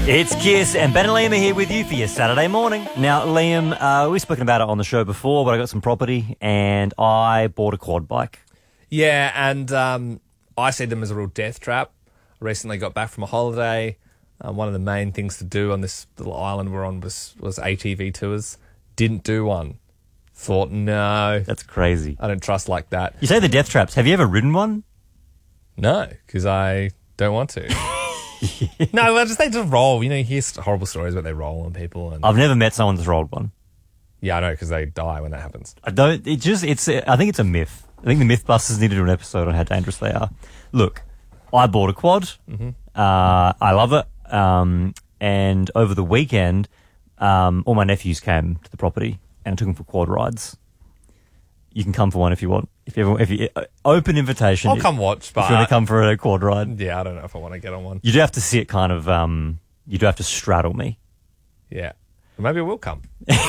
It's Kiss, and Ben and Liam are here with you for your Saturday morning. Now, Liam, we've spoken about it on the show before, but I got some property, and I bought a quad bike. Yeah, and I see them as a real death trap. I recently got back from a holiday. One of the main things to do on this little island we're on was ATV tours. Didn't do one. Thought, no. That's crazy. I don't trust like that. You say the death traps. Have you ever ridden one? No, because I don't want to. No, they just roll. You know, you hear horrible stories about they roll on people. And I've never met someone that's rolled one. yeah, I know, because they die when that happens. I think it's a myth. I think the Mythbusters need to do an episode on how dangerous they are. Look, I bought a quad. Mm-hmm. I love it. And over the weekend, all my nephews came to the property and I took them for quad rides. You can come for one if you want. If you open invitation. I'll come watch, but if you want to come for a quad ride. Yeah, I don't know if I want to get on one. You do have to sit kind of. You do have to straddle me. Yeah, well, maybe I will come.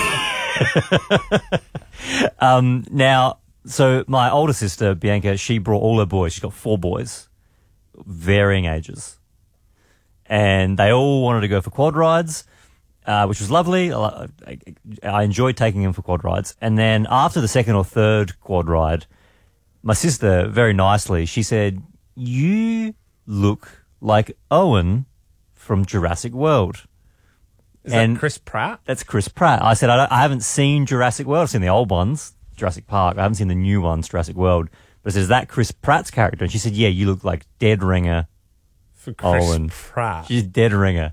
Now, so my older sister Bianca, she brought all her boys. She's got 4 boys, varying ages, and they all wanted to go for quad rides. Which was lovely. I enjoyed taking them for quad rides. And then after the second or third quad ride, my sister, very nicely, she said, "You look like Owen from Jurassic World." Is that Chris Pratt? That's Chris Pratt. I said, I haven't seen Jurassic World. I've seen the old ones, Jurassic Park. I haven't seen the new ones, Jurassic World. But it says, "Is that Chris Pratt's character?" And she said, "Yeah, you look like Dead Ringer For Chris Owen." Pratt. She's Dead Ringer.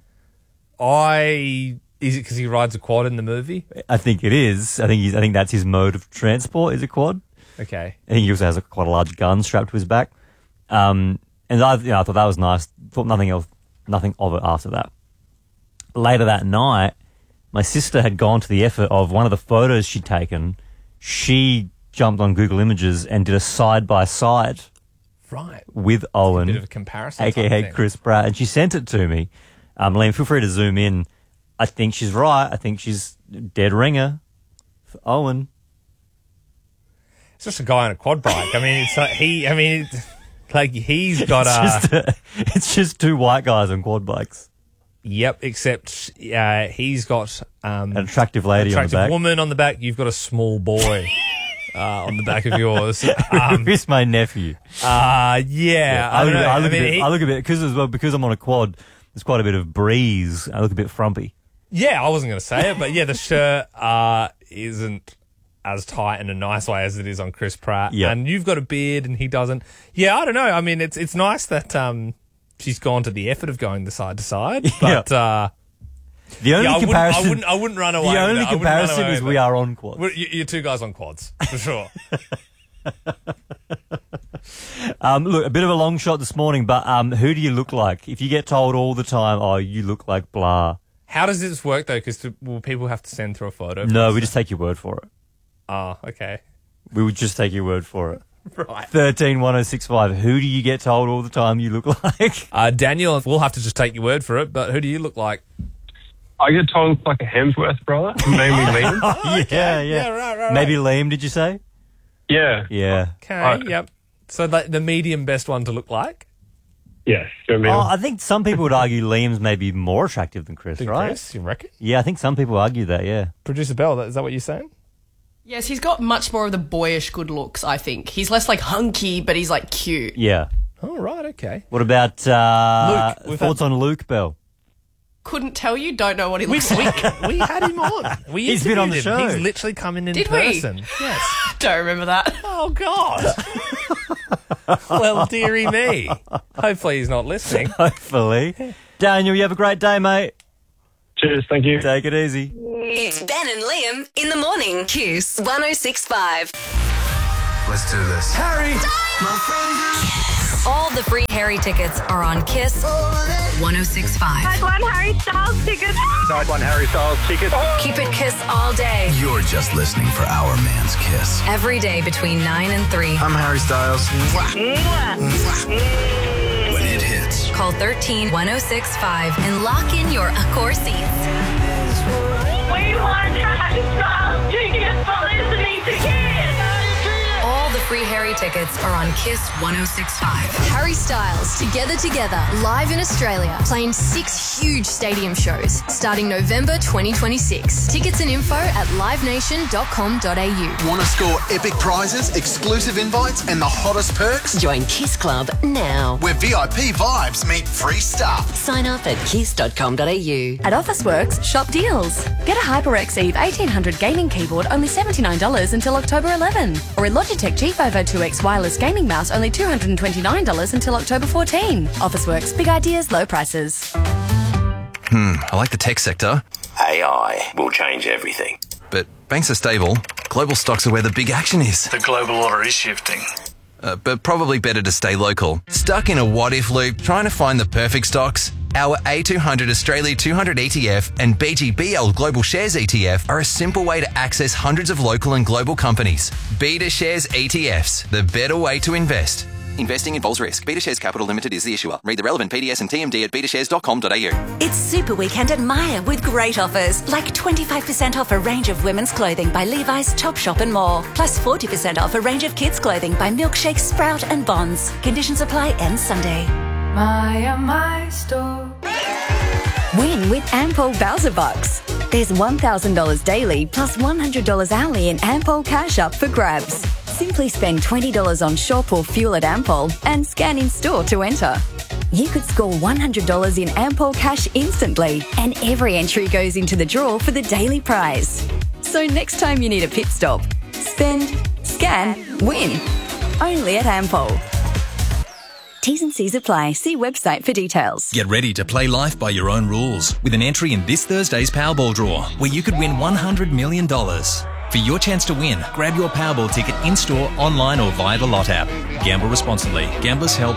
Is it because he rides a quad in the movie? I think it is. I think that's his mode of transport, is a quad. Okay. I think he also has quite a large gun strapped to his back. And I thought that was nice. Thought nothing of it after that. Later that night, my sister had gone to the effort of one of the photos she'd taken. She jumped on Google Images and did a side-by-side Right. with Owen. A bit of a comparison. a.k.a. Chris Pratt, and she sent it to me. Liam, feel free to zoom in. I think she's right. I think she's Dead Ringer for Owen. It's just a guy on a quad bike. I mean, he's got It's just 2 white guys on quad bikes. Yep, except he's got An attractive lady on the back. woman on the back. You've got a small boy on the back of yours. Who's my nephew? Yeah. I look a bit because I'm on a quad. There's quite a bit of breeze. I look a bit frumpy. Yeah, I wasn't going to say it, but yeah, the shirt isn't as tight in a nice way as it is on Chris Pratt. Yep. And you've got a beard and he doesn't. Yeah, I don't know. I mean, it's nice that she's gone to the effort of going the side to side, but the only comparison I wouldn't run away. The only comparison is we are on quads. You're 2 guys on quads for sure. Look, a bit of a long shot this morning, but who do you look like? If you get told all the time, "Oh, you look like blah." How does this work though? Because will people have to send through a photo? No, we just take your word for it. Oh, okay. We would just take your word for it. Right. 131065. Who do you get told all the time you look like? Daniel, we'll have to just take your word for it, but who do you look like? I get told like a Hemsworth brother, maybe Liam. Yeah. Right. Maybe Liam, did you say? Yeah. Yeah. Okay, yep. So the medium best one to look like? Yes. Do you know what I mean? I think some people would argue Liam's maybe more attractive than Chris, right? Chris, you reckon? Yeah, I think some people argue that, yeah. Producer Bell, is that what you're saying? Yes, he's got much more of the boyish good looks, I think. He's less like hunky, but he's like cute. Yeah. Oh, right, okay. What about Luke? Thoughts on Luke Bell? Couldn't tell you, don't know what he looks like. We had him on. He's been on the show. He's literally coming in Did person. we? Yes. Don't remember that. Oh, God. Well, dearie me. Hopefully he's not listening. Hopefully. Daniel, you have a great day, mate. Cheers. Thank you. Take it easy. It's Ben and Liam in the morning. Kiss 106.5. Let's do this. Harry! All the free Harry tickets are on Kiss 106.5. I'd want Harry Styles tickets. I'd want Harry Styles tickets. Keep it Kiss all day. You're just listening for our man's Kiss. Every day between 9 and 3. I'm Harry Styles. When it hits. Call 13-1065 and lock in your Accor seats. We want Harry Styles tickets for listening to Kiss. All the free Harry tickets are on Kiss 106.5. Harry Styles, Together Together, live in Australia, playing 6 huge stadium shows starting November 2026. Tickets and info at livenation.com.au. Want to score epic prizes, exclusive invites, and the hottest perks? Join Kiss Club now. Where VIP vibes meet free stuff. Sign up at kiss.com.au. At Officeworks, shop deals. Get a HyperX Eve 1800 gaming keyboard only $79 until October 11. Or a Logitech G502 2X wireless gaming mouse only $229 until October 14. Officeworks, big ideas, low prices. I like the tech sector. AI will change everything. But banks are stable. Global stocks are where the big action is. The global order is shifting. But probably better to stay local. Stuck in a what-if loop trying to find the perfect stocks? Our A200 Australia 200 ETF and BGBL Global Shares ETF are a simple way to access hundreds of local and global companies. Beta Shares ETFs, the better way to invest. Investing involves risk. Beta Shares Capital Limited is the issuer. Read the relevant PDS and TMD at betashares.com.au. It's Super Weekend at Myer with great offers, like 25% off a range of women's clothing by Levi's, Topshop and more. Plus 40% off a range of kids' clothing by Milkshake, Sprout and Bonds. Conditions apply, ends Sunday. My store. Win with Ampol Bowser Bucks. There's $1,000 daily plus $100 hourly in Ampol cash up for grabs. Simply spend $20 on shop or fuel at Ampol and scan in store to enter. You could score $100 in Ampol cash instantly, and every entry goes into the draw for the daily prize. So next time you need a pit stop, spend, scan, win. Only at Ampol. T's and C's apply. See website for details. Get ready to play life by your own rules with an entry in this Thursday's Powerball draw, where you could win $100 million. For your chance to win, grab your Powerball ticket in-store, online or via the Lot app. Gamble responsibly. Gamblers Help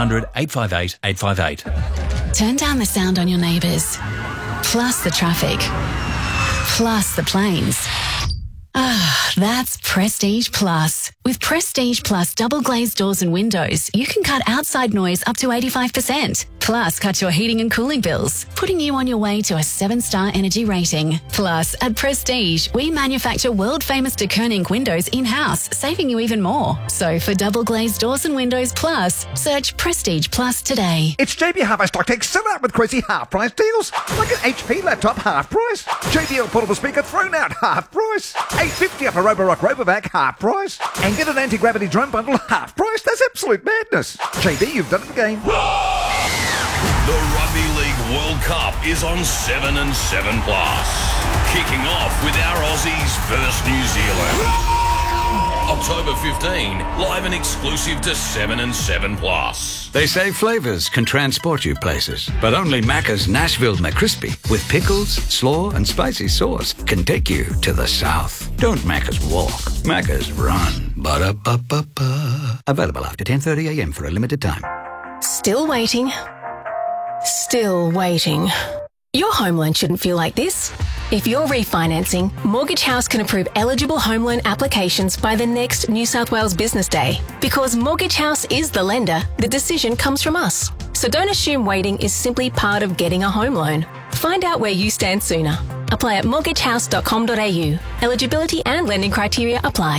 1-800-858-858. Turn down the sound on your neighbours. Plus the traffic. Plus the planes. Ah, that's Prestige Plus. With Prestige Plus double glazed doors and windows, you can cut outside noise up to 85%. Plus, cut your heating and cooling bills, putting you on your way to a 7-star energy rating. Plus, at Prestige, we manufacture world-famous de Koning windows in-house, saving you even more. So for double glazed doors and windows plus, search Prestige Plus today. It's JB Hi-Fi Stock Tech still out with crazy half-price deals. Like an HP laptop half price. JBL portable speaker thrown out half price. $8.50 off a Roborock Robovac half price. And get an anti-gravity drone bundle half price. That's absolute madness. JB, you've done it again. The Rugby League World Cup is on 7 and 7 Plus. Kicking off with our Aussies versus New Zealand. October 15, live and exclusive to 7 and 7 Plus. They say flavours can transport you places, but only Macca's Nashville McCrispy with pickles, slaw and spicy sauce can take you to the south. Don't Macca's walk, Macca's run. Ba-da-ba-ba-ba. Available after 10:30 a.m. for a limited time. Still waiting. Still waiting. Your home loan shouldn't feel like this. If you're refinancing, Mortgage House can approve eligible home loan applications by the next New South Wales Business Day. Because Mortgage House is the lender, the decision comes from us. So don't assume waiting is simply part of getting a home loan. Find out where you stand sooner. Apply at mortgagehouse.com.au. Eligibility and lending criteria apply.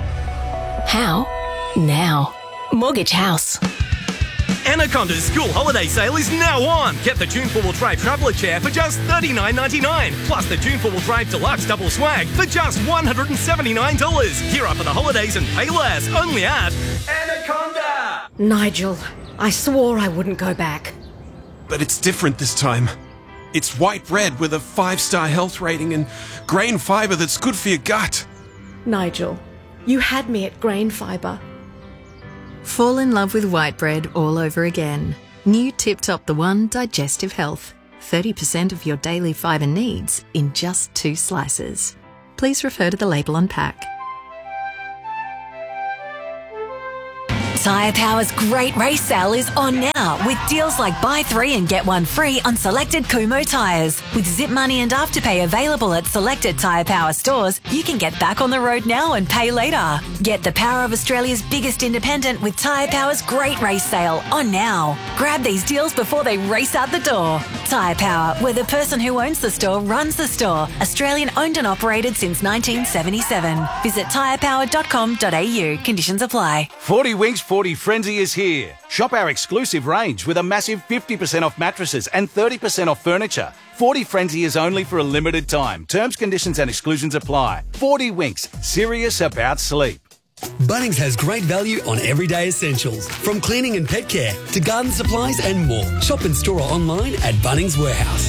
How? Now. Mortgage House. Anaconda's school holiday sale is now on. Get the June 4-wheel drive traveller chair for just $39.99. Plus the June 4-wheel drive deluxe double swag for just $179. Gear up for the holidays and pay less. Only at Anaconda. Nigel, I swore I wouldn't go back. But it's different this time. It's white bread with a 5-star health rating and grain fibre that's good for your gut. Nigel, you had me at grain fibre. Fall in love with white bread all over again. New Tip Top the One Digestive Health. 30% of your daily fibre needs in just 2 slices. Please refer to the label on pack. Tyre Power's great race sale is on now with deals like buy 3 and get 1 free on selected Kumho tyres. With Zip Money and Afterpay available at selected Tyre Power stores, you can get back on the road now and pay later. Get the power of Australia's biggest independent with Tyre Power's great race sale on now. Grab these deals before they race out the door. Tyre Power, where the person who owns the store runs the store. Australian owned and operated since 1977. Visit tyrepower.com.au. Conditions apply. 40 Winks 40 Frenzy is here. Shop our exclusive range with a massive 50% off mattresses and 30% off furniture. 40 Frenzy is only for a limited time. Terms, conditions and exclusions apply. 40 Winks, serious about sleep. Bunnings has great value on everyday essentials, from cleaning and pet care to garden supplies and more. Shop in store or online at Bunnings Warehouse.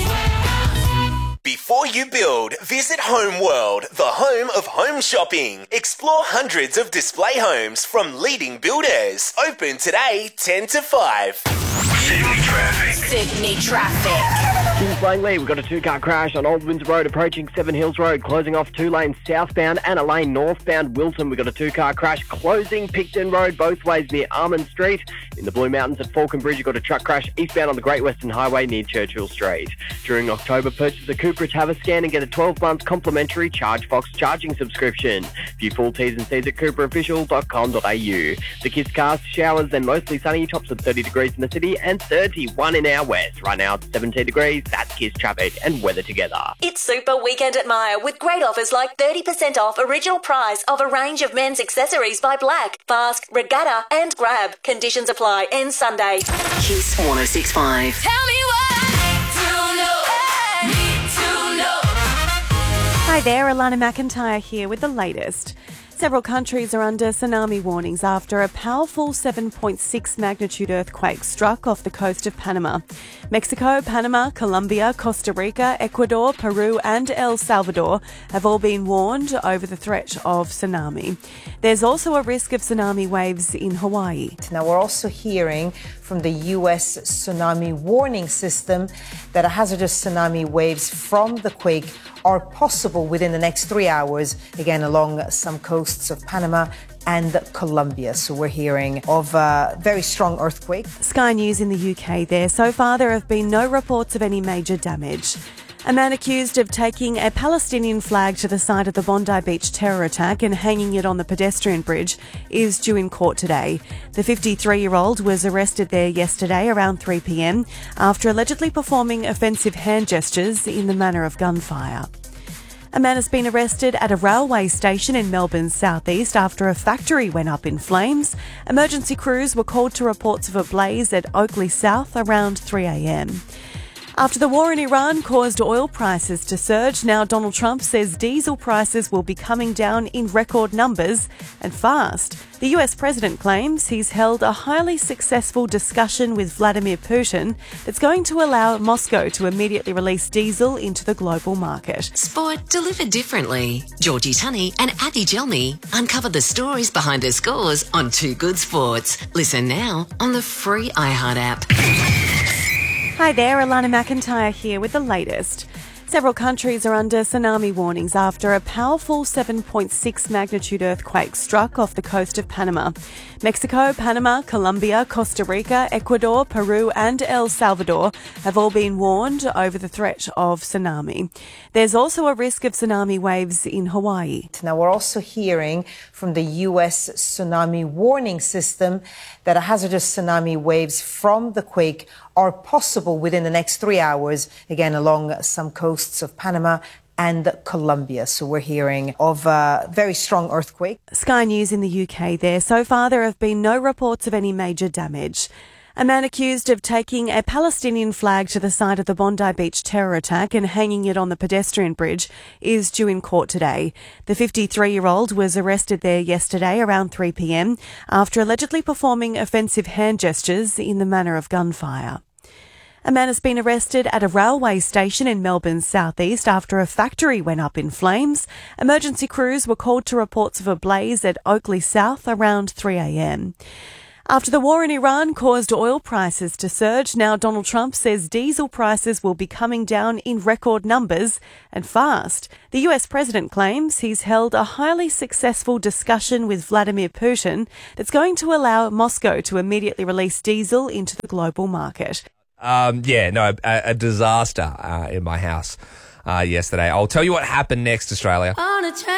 Before you build, visit Home World, the home of home shopping. Explore hundreds of display homes from leading builders. Open today, 10 to 5. Sydney traffic. Sydney traffic. Kings Langley, we've got a two-car crash on Old Windsor Road approaching Seven Hills Road, closing off 2 lanes southbound and a lane northbound. Wilton, we've got a two-car crash closing Picton Road both ways near Armand Street. In the Blue Mountains at Falcon Bridge, you've got a truck crash eastbound on the Great Western Highway near Churchill Street. During October, purchase a Cooperage Haverscan and get a 12-month complimentary ChargeFox charging subscription. View full T's and C's at cooperofficial.com.au. The Kiss cast, showers, then mostly sunny, tops at 30 degrees in the city and 31 in our west. Right now it's 17 degrees. That's Kiss traffic and weather together. It's Super Weekend at Myer with great offers like 30% off original price of a range of men's accessories by Black, Basque, Regatta and Grab. Conditions apply. Ends Sunday. Kiss 106.5. Tell me what to know. Need to know. Hi there, Alana McIntyre here with the latest. Several countries are under tsunami warnings after a powerful 7.6 magnitude earthquake struck off the coast of Panama. Mexico, Panama, Colombia, Costa Rica, Ecuador, Peru and El Salvador have all been warned over the threat of tsunami. There's also a risk of tsunami waves in Hawaii. Now, we're also hearing from the U.S. tsunami warning system that hazardous tsunami waves from the quake are possible within the next 3 hours, again along some coasts of Panama and Colombia. So we're hearing of a very strong earthquake. Sky News in the UK there. So far, there have been no reports of any major damage. A man accused of taking a Palestinian flag to the site of the Bondi Beach terror attack and hanging it on the pedestrian bridge is due in court today. The 53-year-old was arrested there yesterday around 3 p.m. after allegedly performing offensive hand gestures in the manner of gunfire. A man has been arrested at a railway station in Melbourne's southeast after a factory went up in flames. Emergency crews were called to reports of a blaze at Oakley South around 3 a.m. After the war in Iran caused oil prices to surge, now Donald Trump says diesel prices will be coming down in record numbers and fast. The US president claims he's held a highly successful discussion with Vladimir Putin that's going to allow Moscow to immediately release diesel into the global market. Sport delivered differently. Georgie Tunney and Addy Gelmy uncover the stories behind the scores on Too Good Sports. Listen now on the free iHeart app. Hi there, Alana McIntyre here with the latest. Several countries are under tsunami warnings after a powerful 7.6 magnitude earthquake struck off the coast of Panama. Mexico, Panama, Colombia, Costa Rica, Ecuador, Peru and El Salvador have all been warned over the threat of tsunami. There's also a risk of tsunami waves in Hawaii. Now, we're also hearing from the U.S. tsunami warning system that hazardous tsunami waves from the quake are possible within the next 3 hours, again along some coasts of Panama and Colombia. So we're hearing of a very strong earthquake. Sky News in the UK there. So far, there have been no reports of any major damage. A man accused of taking a Palestinian flag to the site of the Bondi Beach terror attack and hanging it on the pedestrian bridge is due in court today. The 53-year-old was arrested there yesterday around 3 p.m. after allegedly performing offensive hand gestures in the manner of gunfire. A man has been arrested at a railway station in Melbourne's southeast after a factory went up in flames. Emergency crews were called to reports of a blaze at Oakley South around 3 a.m. After the war in Iran caused oil prices to surge, now Donald Trump says diesel prices will be coming down in record numbers and fast. The US president claims he's held a highly successful discussion with Vladimir Putin that's going to allow Moscow to immediately release diesel into the global market. A disaster in my house yesterday. I'll tell you what happened next, Australia.